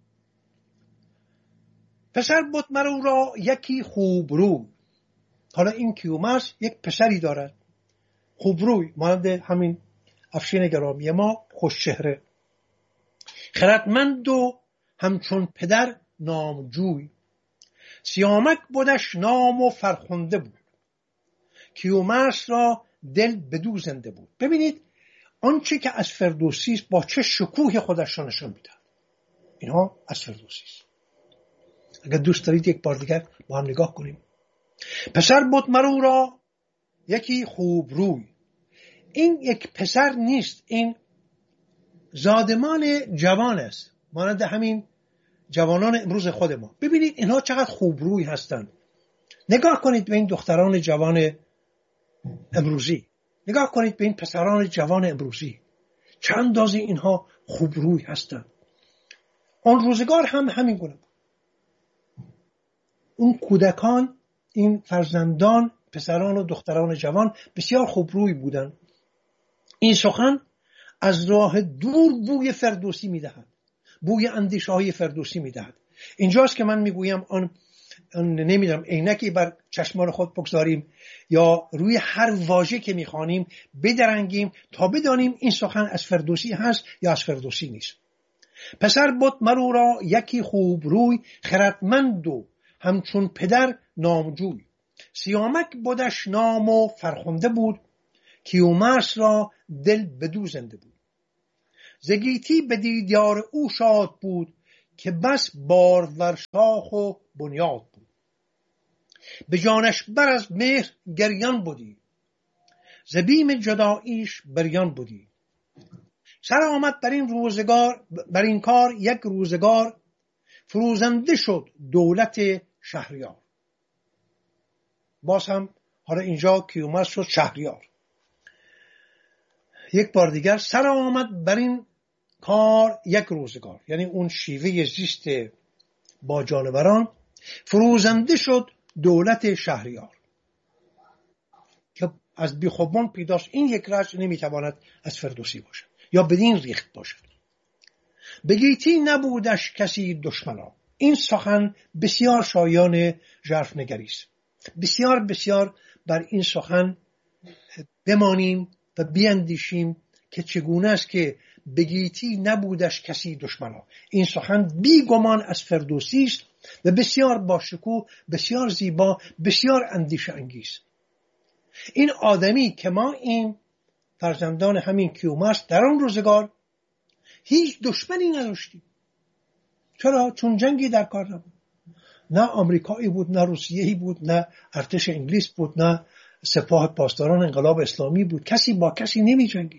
پسر بود مرو را یکی خوبروی. حالا این کیومرث یک پسری دارد خوبروی، مانند همین افشین گرامی ما، خوش چهره، خردمند و همچون پدر نامجوی. سیامک بودش نام و فرخنده بود، کیومرث را دل بدو زنده بود. ببینید آنچه که از فردوسی است با چه شکوه خودش را نشان میدهد. اینها از فردوسی است. اگر دوست دارید یک بار دیگر با هم نگاه کنیم. پسر بود مرو را یکی خوب روی. این یک پسر نیست، این زادمان جوان است، مانند همین جوانان امروز خود ما. ببینید اینها چقدر خوب روی هستند. نگاه کنید به این دختران جوان امروزی، نگاه کنید به این پسران جوان امروزی، چند اندازه اینها خوب روی هستند. آن روزگار هم همین گونه بود. اون کودکان، این فرزندان، پسران و دختران جوان بسیار خوب روی بودند. این سخن از راه دور بوی فردوسی میدهد، بوی اندیشه های فردوسی میدهد. اینجاست که من میگویم آن نمیدونم عینکی بر چشمان خود بگذاریم یا روی هر واژه که میخوانیم بدرنگیم تا بدانیم این سخن از فردوسی هست یا از فردوسی نیست. پسر بود مرو را یکی خوب روی، خردمند و همچون پدر نامجوی. سیامک بودش نام و فرخنده بود، کیومرث را دل بدو زنده بود. ز گیتی به دیدار او شاد بود، که بس بارور شاخ و بنیاد بود. به جانش بر از مهر گریان بودی، ز بیم جداییش بریان بودی. سر آمد بر این کار یک روزگار، فروزنده شد دولت شهریار. باز هم حالا اینجا کیومرث شد شهریار. یک بار دیگر سر آمد بر این کار یک روزگار، یعنی اون شیوه زیست با جانوران، فروزنده شد دولت شهریار که از بیخوبان پیداست. این یک رجل نمیتواند از فردوسی باشد یا بدین ریخت باشد. به گیتی نبودش کسی دشمنا. این سخن بسیار شایان ژرفنگری است. بسیار بسیار بر این سخن بمانیم و بیندیشیم که چگونه است که به گیتی نبودش کسی دشمنا. این سخن بیگمان از فردوسی است و بسیار باشکوه، بسیار زیبا، بسیار اندیشه انگیز. این آدمی که ما این فرزندان همین کیومرث در آن روزگار هیچ دشمنی نداشتیم. چرا؟ چون جنگی در کار نبود. نه آمریکایی بود، نه روسیه‌ای بود، نه ارتش انگلیس بود، نه سپاه پاسداران انقلاب اسلامی بود. کسی با کسی نمی جنگی.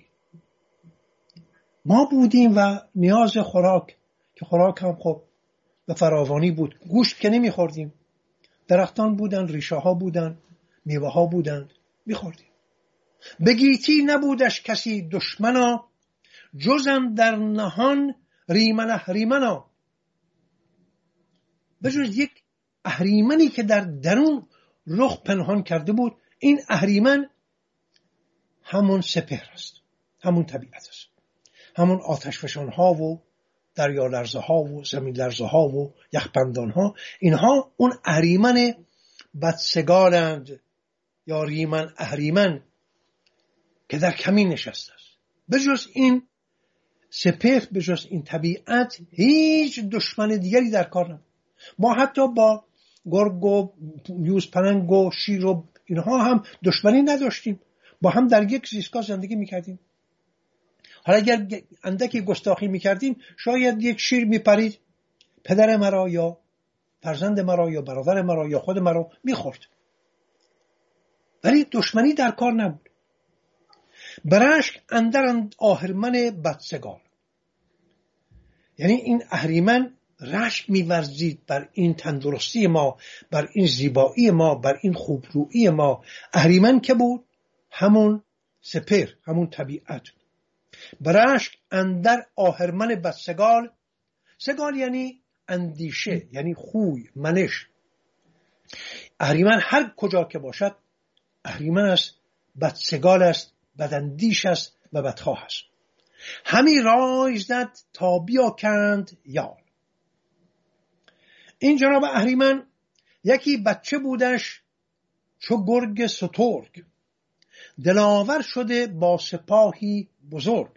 ما بودیم و نیاز خوراک، که خوراک هم خب به فراوانی بود. گوشت که نمی خوردیم. درختان بودن، ریشه ها بودن، میوه ها بودن، می خوردیم. به گیتی نبودش کسی دشمنا، جزم در نهان ریمن اهریمنا. بجز یک اهریمنی که در درون رخ پنهان کرده بود. این اهریمن همون سپهر است، همون طبیعت است، همون آتشفشان ها و دریا لرزه ها و زمین لرزه ها و یخبندان ها. اینها اون اهریمن بدسگالند یا ریمن اهریمن که در کمین نشسته است. بجز این سپهر، بجز این طبیعت، هیچ دشمن دیگری در کار نبود. ما حتی با گرگ و یوزپلنگ و شیر و اینها هم دشمنی نداشتیم. با هم در یک زیستگاه زندگی میکردیم. حالا اگر اندکی گستاخی میکردیم، شاید یک شیر میپرید، پدر مرا یا فرزند مرا یا برادر مرا یا خود مرا میخورد. ولی دشمنی در کار نبود. برشک اندر آهرمن بدسگال، یعنی این اهریمن رشک می‌ورزید بر این تندرستی ما، بر این زیبایی ما، بر این خوبرویی ما. اهریمن که بود؟ همون سپهر، همون طبیعت. برشک اندر آهرمن بدسگال. سگال یعنی اندیشه، یعنی خوی، منش. اهریمن هر کجا که باشد اهریمن است، بدسگال است، بداندیش است و بدخواه است. همی رای زد تا بیاکند یال. این جناب اهریمن یکی بچه بودش چو گرگ سترگ، دلاور شده با سپاهی بزرگ.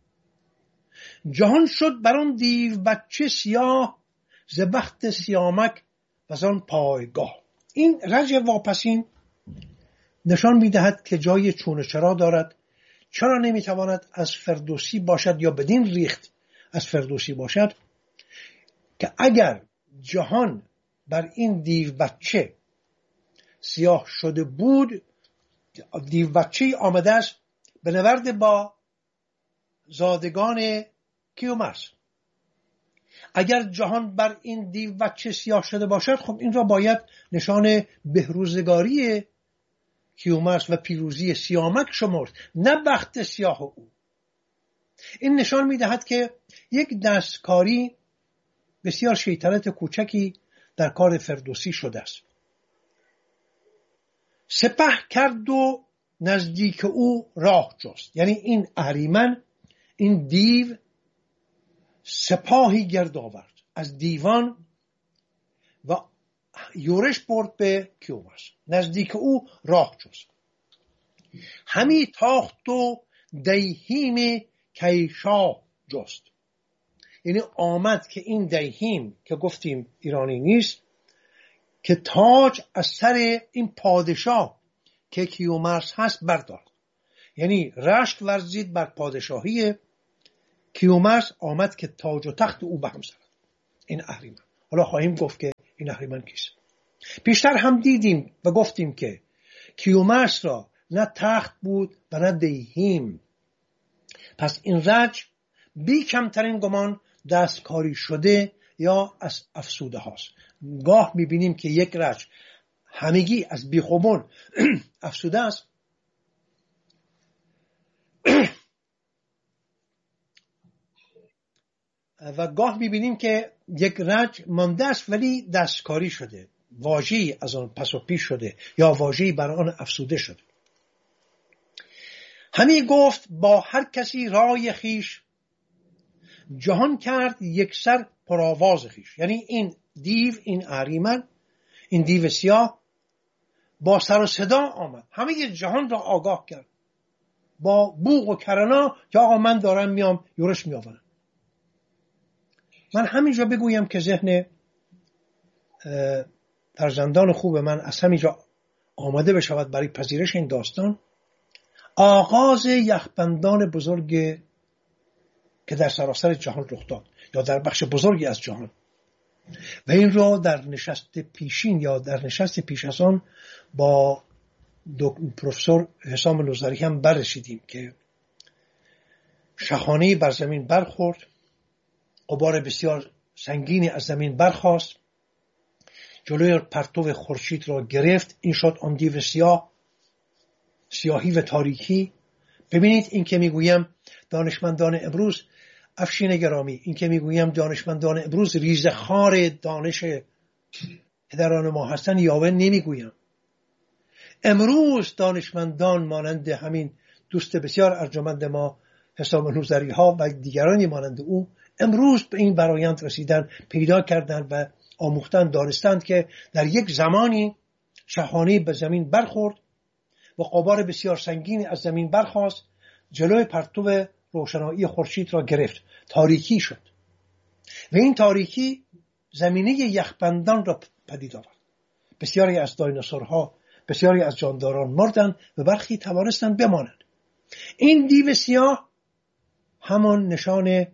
جهان شد بر آن دیو بچه سیاه، ز بخت سیامک و آن پایگاه. این رجع واپسین نشان می‌دهد که جای چون و چرا دارد. چرا نمیتواند از فردوسی باشد یا بدین ریخت از فردوسی باشد که اگر جهان بر این دیو بچه سیاه شده بود، دیو بچه آمده است به نورد با زادگان کیومرث. اگر جهان بر این دیو بچه سیاه شده باشد، خب این را باید نشان بهروزگاری کیومرث و پیروزی سیامک شمرد، نه بخت سیاه او. این نشان می‌دهد که یک دستکاری بسیار شیطنت کوچکی در کار فردوسی شده است. سپه کرد و نزدیک او راه جست، یعنی این اهریمن، این دیو، سپاهی گرد آورد از دیوان و یورش برد به کیومرث. نزدیک او راه جست. همی تاخت و دیهیم کیشاه جست، یعنی آمد که این دیهیم که گفتیم ایرانی نیست، که تاج از سر این پادشاه که کیومرث هست بردارد. یعنی رشک ورزید بر پادشاهی کیومرث، آمد که تاج و تخت او به هم زند. این اهریمن. حالا خواهیم گفت که این اهریمن کیست. پیشتر هم دیدیم و گفتیم که کیومرث را نه تخت بود و نه دیهیم. پس این رج بی کمترین گمان دستکاری شده یا از افسوده هاست. گاه میبینیم که یک رج همگی از بیخوبون افسوده است و گاه میبینیم که یک رج مانده است ولی دستکاری شده، واژه‌ای از آن پس و پیش شده یا واژه‌ای بر آن افسوده شده. همی گفت با هر کسی رای خیش، جهان کرد یک سر پرآواز خیش. یعنی این دیو، این اهریمن، این دیو سیاه با سر و صدا آمد، همه جهان را آگاه کرد با بوق و کرنا که آقا من دارم میام یورش میآورم. من همینجا بگویم که ذهن فرزندان خوب من از همینجا آماده بشود برای پذیرش این داستان. آغاز یخبندان بزرگ که در سراسر جهان رخ داد یا در بخش بزرگی از جهان، و این را در نشست پیشین یا در نشست پیش از آن با پروفسور حسام نوذری هم بررسیدیم که شاهانه‌ای بر زمین برخورد، غبار بسیار سنگینی از زمین برخاست، جلوی پرتو خورشید را گرفت. این شد آن دیو سیاه، سیاهی و تاریکی. ببینید این که میگویم دانشمندان امروز، افشین گرامی، این که میگویم دانشمندان امروز ریزخوار دانش پدران ما هستن یاوه نمیگویم. امروز دانشمندان مانند همین دوست بسیار ارجمند ما حسام نوذری ها و دیگرانی مانند او امروز به این برآیند رسیدن، پیدا کردند و آموختند، دانستند که در یک زمانی شاهانه‌ای به زمین برخورد و غبار بسیار سنگینی از زمین برخاست، جلوی پرتو روشنایی خورشید را گرفت، تاریکی شد و این تاریکی زمینه یخبندان را پدید آورد. بسیاری از دایناسورها، بسیاری از جانداران مردند و برخی توانستند بمانند. این دیو سیاه همان نشان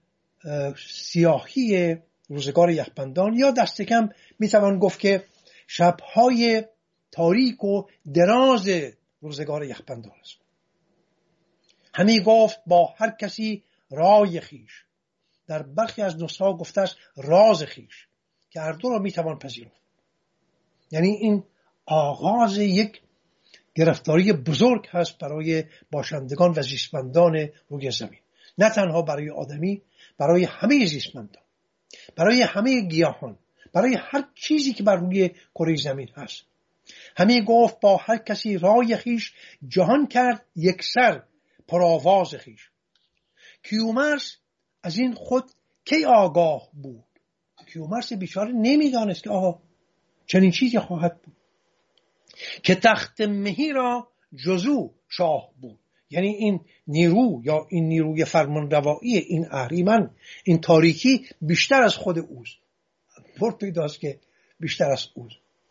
سیاهی روزگار یخبندان یا دست کم میتوان گفت که شبهای تاریک و دراز روزگار یخبندان است. همی گفت با هر کسی رای خیش. در برخی از نسخه ها گفته است راز خیش که هر دو را میتوان پذیرفت. یعنی این آغاز یک گرفتاری بزرگ هست برای باشندگان و زیستمندان روی زمین، نه تنها برای آدمی، برای همه زیستمندان، برای همه گیاهان، برای هر چیزی که بر روی کره زمین هست. همی گفت با هر کسی رای خیش، جهان کرد یک سر پرآواز خیش. کیومرث از این خود کی آگاه بود؟ کیومرث بیچاره نمیدانست که آقا چنین چیزی خواهد بود که تخت مهی را جزو شاه بود. یعنی این نیرو یا این نیروی فرمانروایی، این اهریمن، این تاریکی بیشتر از خود اوست. پر پیداست که بیشتر از اوست.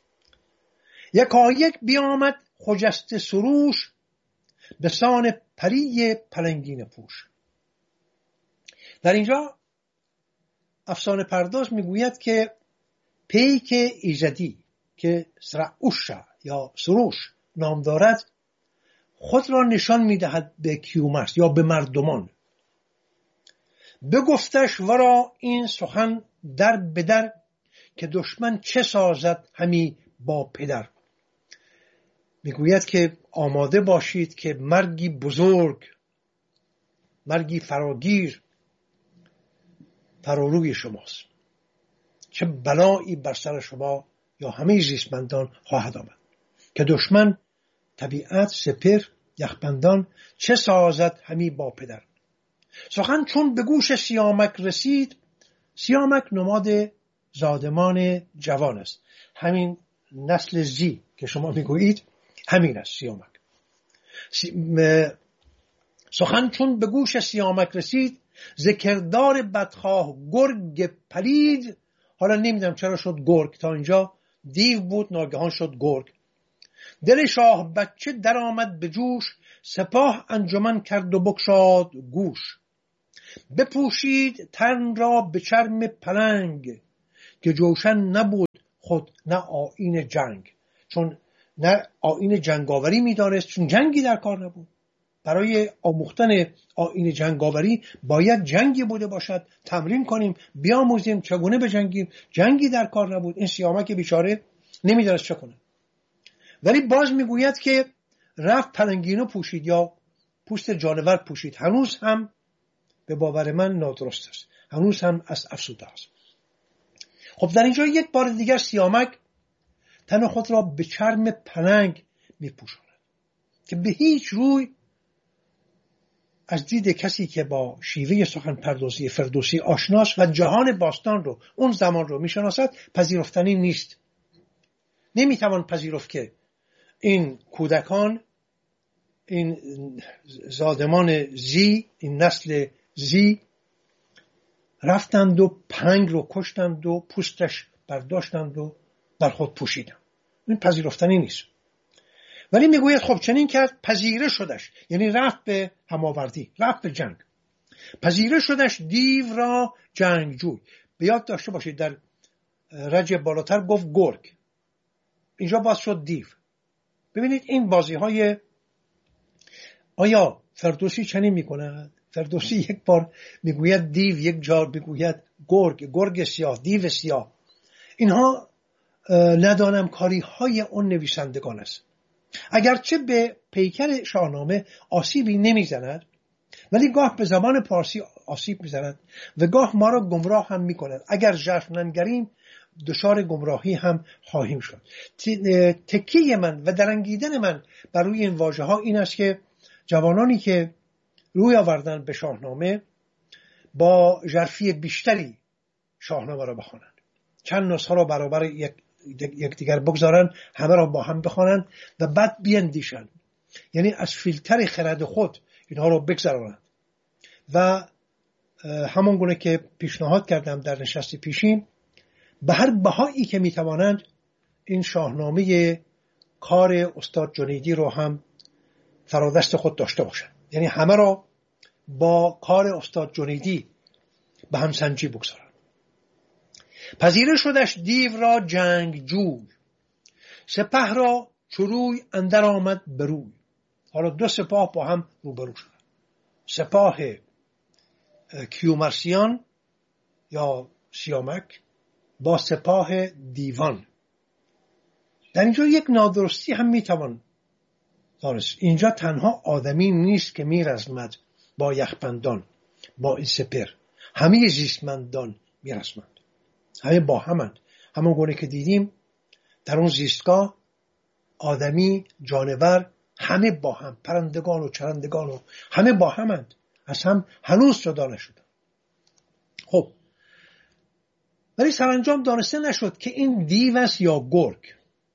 یکایک بیامد خجسته سروش، به سان پری پلنگین پوش. در اینجا افسانه پرداز میگوید که پیک ایزدی که سرعوش یا سروش نام دارد خود را نشان میدهد به کیومرث یا به مردمان. بگفتش ورا این سخن در بدر، که دشمن چه سازد همی با پدر. میگوید که آماده باشید که مرگی بزرگ، مرگی فراگیر فراروی شماست. چه بلایی بر سر شما یا همه زیستمندان خواهد آمد که دشمن، طبیعت، سپر، یخبندان چه سازد همی با پدر. سخن چون به گوش سیامک رسید، سیامک نماد زادمان جوان است. همین نسل زی که شما میگویید همین است سیامک. سخن چون به گوش سیامک رسید، ذکردار بدخواه گرگ پلید. حالا نمیدونم چرا شد گرگ، تا اینجا دیو بود ناگهان شد گرگ. دل شاه بچه در آمد به جوش، سپاه انجمن کرد و بگشاد گوش. بپوشید تن را به چرم پلنگ، که جوشن نبود خود نه آیین جنگ. چون نه آیین جنگاوری می‌دانست، چون جنگی در کار نبود. برای آموختن آیین جنگاوری باید جنگی بوده باشد، تمرین کنیم، بیاموزیم چگونه بجنگیم. جنگی در کار نبود. این سیامک بیچاره نمی‌دانست چه کنه. ولی باز میگوید که رفت پلنگینو پوشید یا پوست جانور پوشید. هنوز هم به باور من نادرست است، هنوز هم از افسوده است. خب در اینجا یک بار دیگر سیامک تن خود را به چرم پلنگ میپوشاند که به هیچ روی از دید کسی که با شیوه سخن پردازی فردوسی آشناست و جهان باستان رو، اون زمان رو میشناسد، پذیرفتنی نیست. نمیتوان پذیرفت که این کودکان، این زادمان زی، این نسل زی رفتند و پلنگ رو کشتند و پوستش برداشتند و بر خود پوشیدند. این پذیرفتنی نیست. ولی میگوید خب چنین کرد، پذیره شدش، یعنی رفت به هماوردی، رفت به جنگ. پذیره شدش دیو را جنگجوی. به یاد داشته باشید در رجب بالاتر گفت گرگ، اینجا باز شد دیو. ببینید این بازی های، آیا فردوسی چنین میکند؟ فردوسی یک بار میگوید دیو، یک جار میگوید گرگ، گرگ سیاه، دیو سیاه. اینها ندانم کاری های اون نویسندگان است. اگرچه به پیکر شاهنامه آسیبی نمیزند، ولی گاه به زبان پارسی آسیب میزند و گاه ما را گمراه هم میکند. اگر ژرف ننگریم دچار گمراهی هم خواهیم شد. تکیه من و درنگیدن من بر روی این واژه ها این است که جوانانی که روی آوردن به شاهنامه با ژرفی بیشتری شاهنامه را بخوانند، چند نسخه را برابر یکدیگر بگذارند، همه را با هم بخوانند و بعد بیندیشند، یعنی از فیلتر خرد خود اینها را بگذارند و همون گونه که پیشنهاد کردم در نشست پیشین، به هر بهایی که میتوانند این شاهنامه کار استاد جنیدی رو هم فرادست خود داشته باشند، یعنی همه را با کار استاد جنیدی به هم سنجی بگذارند. پذیره شدش دیو را جنگجوی، سپه را چروی اندر آمد بروی. حالا دو سپاه با هم روبرو شدند، سپاه کیومرثیان یا سیامک با سپاه دیوان. در اینجا یک نادرستی هم میتوان دانست. اینجا تنها آدمی نیست که میرزمد با یخبندان، با این سپر، همه زیستمندان میرزمند، همه با همند. همون گونه که دیدیم در اون زیستگاه آدمی، جانور، همه با هم، پرندگان و چرندگان و همه با همند، از هم هنوز جدا نشدن. خب ولی سرانجام دانسته نشد که این دیو است یا گرگ.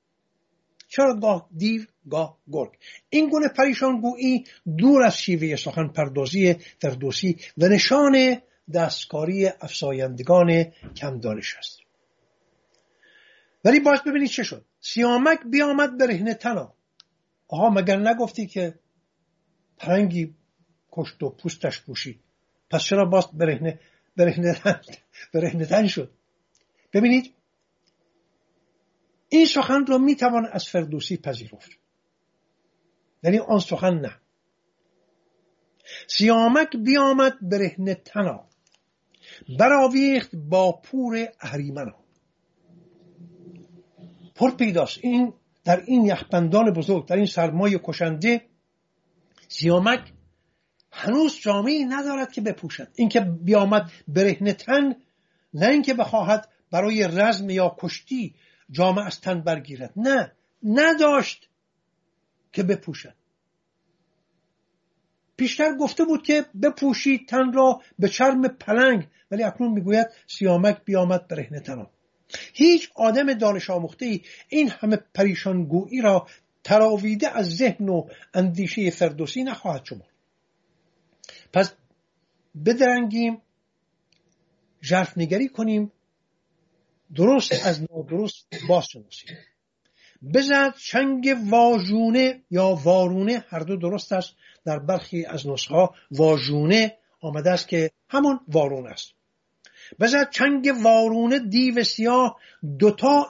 چرا گاه دیو گاه گرگ؟ این گونه پریشان گویی دور از شیوه سخن پردازی فردوسی و نشان دستکاری افزایندگان کم دانش است. ولی باز ببینید چه شد. سیامک بیامد برهنه تنا. آها مگر نگفتی که پلنگی کشت و پوستش پوشید، پس چرا باز برهنه تن شد؟ ببینید این سخن رو میتوان از فردوسی پذیرفت، یعنی آن سخن نه. سیامک بیامد برهنه تنا، برآویخت با پور اهریمنا. پر پیداست این در این یخبندان بزرگ، در این سرمای کشنده، سیامک هنوز جامه‌ای ندارد که بپوشد. این که بیامد برهنه تن، نه اینکه بخواهد برای رزم یا کشتی جامه از تن برگیرد، نه، نداشت که بپوشد. پیشتر گفته بود که بپوشید تن را به چرم پلنگ، ولی اکنون میگوید سیامک بیامد برهنه تنا. هیچ آدم دانش آموخته‌ای این همه پریشان گویی را تراویده از ذهن و اندیشه فردوسی نخواهد شمرد. پس بدرنگیم، ژرف نگری کنیم، درست از نادرست باز شناسیم. بزد چنگ واژونه یا وارونه، هر دو درست است. در برخی از نسخه ها واژونه آمده است که همون وارونه است. بزد چنگ وارونه دیو سیاه، دوتا